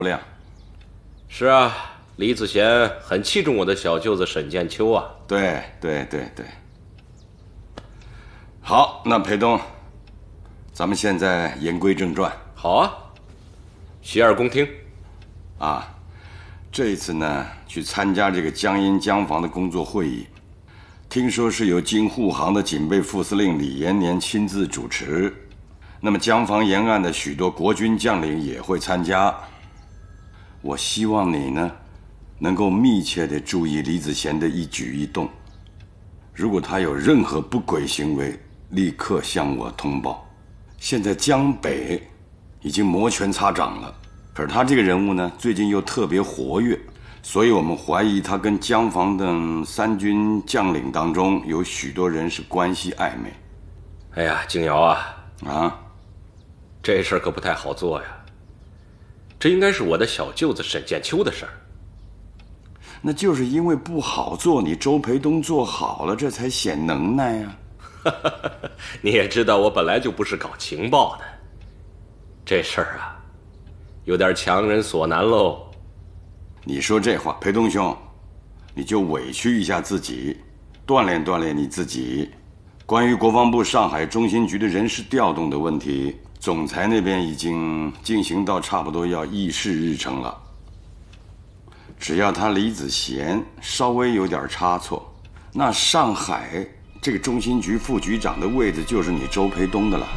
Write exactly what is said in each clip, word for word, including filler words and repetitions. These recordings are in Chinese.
亮。 是啊，李子贤很器重我的小舅子沈建秋啊。 对对对对。好，那裴东，咱们现在言归正传。 好啊，洗耳恭听。 啊，这一次呢，去参加这个江阴江防的工作会议，听说是由京沪杭的警备副司令李延年亲自主持。那么江防沿岸的许多国军将领也会参加。我希望你呢，能够密切地注意李子贤的一举一动，如果他有任何不轨行为，立刻向我通报。现在江北已经摩拳擦掌了，可是他这个人物呢，最近又特别活跃，所以我们怀疑他跟江防的三军将领当中有许多人是关系暧昧。 哎呀，景瑶啊， 啊， 这事儿可不太好做呀。这应该是我的小舅子沈建秋的事儿。 那就是因为不好做，你周培东做好了，这才显能耐呀。 你也知道我本来就不是搞情报的，这事儿啊，有点强人所难喽。 你说这话，裴东兄，你就委屈一下自己，锻炼锻炼你自己。关于国防部上海中心局的人事调动的问题，总裁那边已经进行到差不多要议事日程了。只要他李子贤稍微有点差错，那上海这个中心局副局长的位子就是你周培东的了。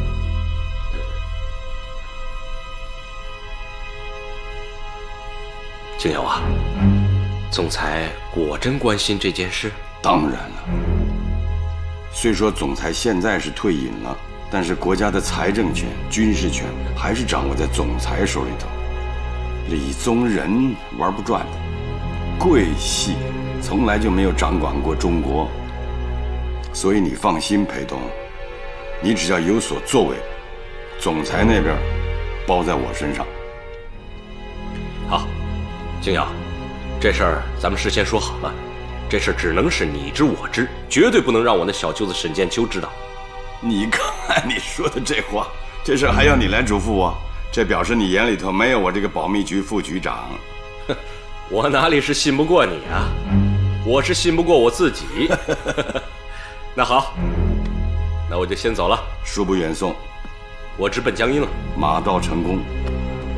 景瑶啊，总裁果真关心这件事？ 当然了，虽说总裁现在是退隐了，但是国家的财政权、军事权还是掌握在总裁手里头。李宗仁玩不转的，桂系从来就没有掌管过中国，所以你放心，裴东，你只要有所作为，总裁那边包在我身上。 好，景瑶，这事儿咱们事先说好了，这事儿只能是你知我知，绝对不能让我那小舅子沈建秋知道。 你看你说的这话，这事还要你来嘱咐我？这表示你眼里头没有我这个保密局副局长。 我哪里是信不过你啊，我是信不过我自己。那好，那我就先走了。 恕不远送， 我直奔江阴了。 马到成功。